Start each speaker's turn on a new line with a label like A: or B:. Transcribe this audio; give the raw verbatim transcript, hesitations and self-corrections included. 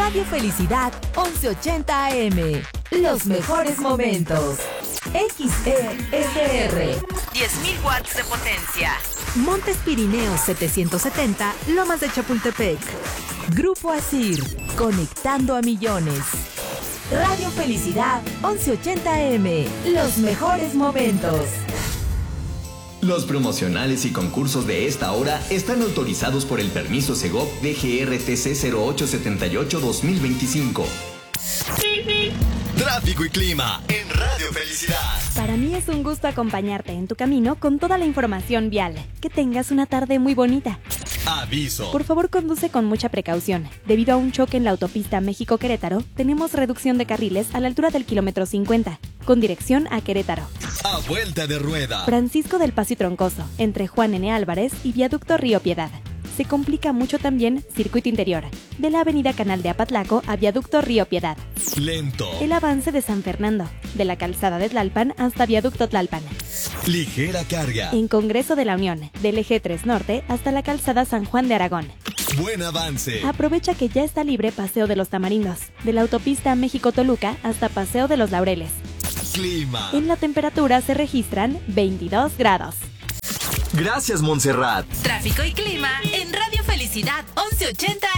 A: Radio Felicidad once ochenta A M. Los mejores momentos. X E S R.
B: diez mil watts de potencia.
A: Montes Pirineos setecientos setenta, Lomas de Chapultepec. Grupo Asir, conectando a millones. Radio Felicidad once ochenta A M. Los mejores momentos.
C: Los promocionales y concursos de esta hora están autorizados por el permiso Segov D G R T C cero ocho siete ocho dos mil veinticinco.
D: Tráfico y clima en Radio Felicidad.
E: Para mí es un gusto acompañarte en tu camino con toda la información vial. Que tengas una tarde muy bonita.
D: Aviso.
E: Por favor, conduce con mucha precaución. Debido a un choque en la autopista México-Querétaro, tenemos reducción de carriles a la altura del kilómetro cincuenta, con dirección a Querétaro.
D: A vuelta de rueda.
E: Francisco del Paso y Troncoso, entre Juan N. Álvarez y Viaducto Río Piedad. Se complica mucho también circuito interior, de la avenida Canal de Apatlaco a Viaducto Río Piedad.
D: Lento.
E: El avance de San Fernando, de la calzada de Tlalpan hasta Viaducto Tlalpan.
D: Ligera carga.
E: En Congreso de la Unión, del eje tres Norte hasta la calzada San Juan de Aragón.
D: Buen avance.
E: Aprovecha que ya está libre Paseo de los Tamarindos, de la autopista México-Toluca hasta Paseo de los Laureles.
D: Clima.
E: En la temperatura se registran veintidós grados.
D: Gracias, Montserrat.
B: Tráfico y clima en Radio Felicidad once ochenta